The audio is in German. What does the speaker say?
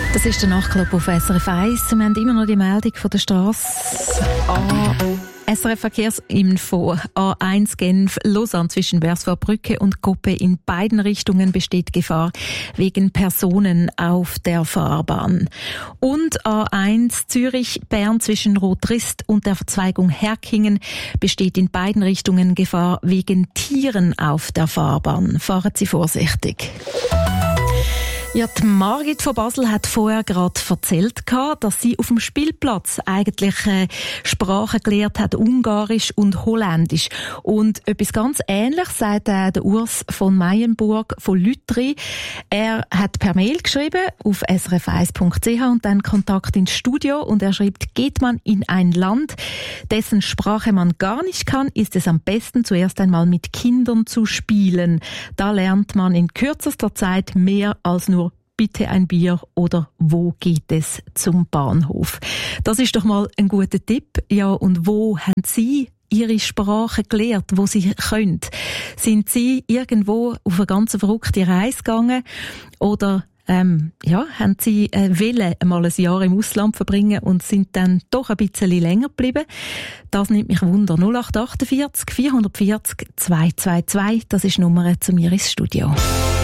Das ist der Nachtclub auf SRF 1. Wir haben immer noch die Meldung von der Strasse. SRF Verkehrsinfo A1 Genf Lausanne zwischen Versvorbrücke und Koppe in beiden Richtungen besteht Gefahr wegen Personen auf der Fahrbahn. Und A1 Zürich Bern zwischen Rotrist und der Verzweigung Herkingen besteht in beiden Richtungen Gefahr wegen Tieren auf der Fahrbahn. Fahren Sie vorsichtig. Ja, die Margit von Basel hat vorher gerade erzählt, dass sie auf dem Spielplatz eigentlich Sprachen gelernt hat, Ungarisch und Holländisch. Und etwas ganz Ähnliches sagt der Urs von Meyenburg von Lütri. Er hat per Mail geschrieben auf srf1.ch und dann Kontakt ins Studio und er schreibt, geht man in ein Land, dessen Sprache man gar nicht kann, ist es am besten zuerst einmal mit Kindern zu spielen. Da lernt man in kürzester Zeit mehr als nur bitte ein Bier oder wo geht es zum Bahnhof. Das ist doch mal ein guter Tipp. Ja, und wo haben Sie Ihre Sprache gelernt, wo Sie können? Sind Sie irgendwo auf eine ganz verrückte Reise gegangen oder haben Sie wollen mal ein Jahr im Ausland verbringen und sind dann doch ein bisschen länger geblieben? Das nimmt mich Wunder. 0848 440 222, das ist die Nummer zu mir ins Studio.